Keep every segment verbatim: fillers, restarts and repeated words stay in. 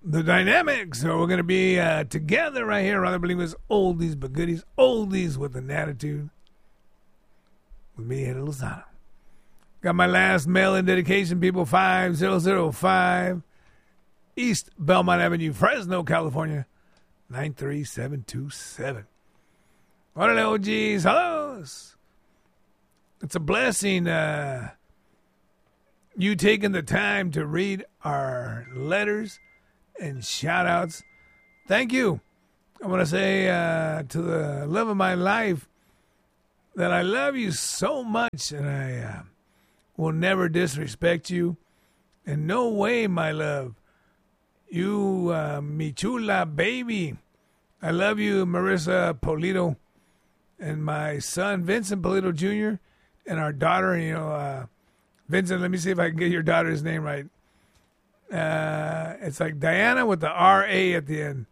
the Dynamics. So we're going to be uh, together right here. Rather believe it's oldies but goodies. Oldies with an attitude. With me, Eddie Lozano. Got my last mail-in dedication, people. five thousand five East Belmont Avenue, Fresno, California. nine three seven two seven. Orale, O Gs. Hellos. It's a blessing uh, you taking the time to read our letters and shout-outs. Thank you. I want to say uh, to the love of my life that I love you so much, and I uh, will never disrespect you. In no way, my love. You, uh, mi chula baby. I love you, Marissa Polito, and my son, Vincent Polito Junior, and our daughter, you know, uh, Vincent, let me see if I can get your daughter's name right. Uh, it's like Diana with the R A at the end.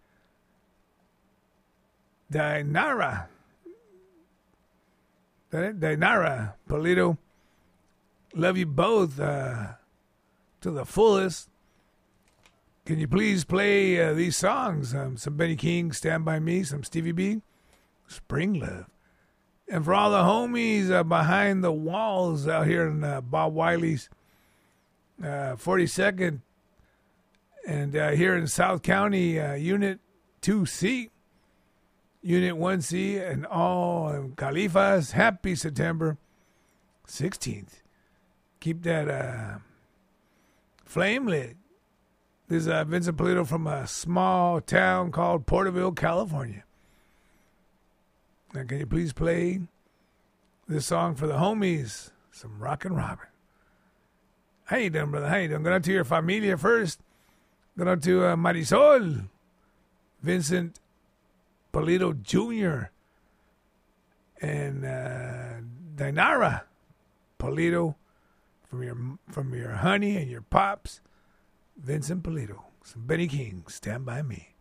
Dinara. Dinara Polito. Love you both uh, to the fullest. Can you please play uh, these songs? Um, some Benny King, Stand By Me, some Stevie B, Spring Love. And for all the homies uh, behind the walls out here in uh, Bob Wiley's uh, forty-second and uh, here in South County, uh, Unit two C, Unit one C, and all um, Califas, happy September sixteenth. Keep that uh, flame lit. This is uh, Vincent Polito from a small town called Porterville, California. Now, can you please play this song for the homies? Some Rockin' Robin. How you doing, brother? How you doing? Going out to your familia first. Going out to uh, Marisol. Vincent Polito Junior And uh, Dinara Polito from your, from your honey and your pops. Vincent Polito. Some Benny King. Stand By Me.